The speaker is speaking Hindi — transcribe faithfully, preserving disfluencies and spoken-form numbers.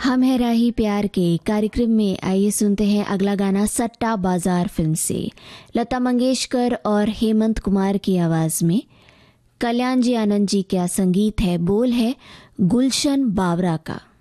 हम है राही प्यार के कार्यक्रम में आइए सुनते हैं अगला गाना सट्टा बाजार फिल्म से लता मंगेशकर और हेमंत कुमार की आवाज में। कल्याण जी आनंद जी का संगीत है, बोल है गुलशन बावरा का।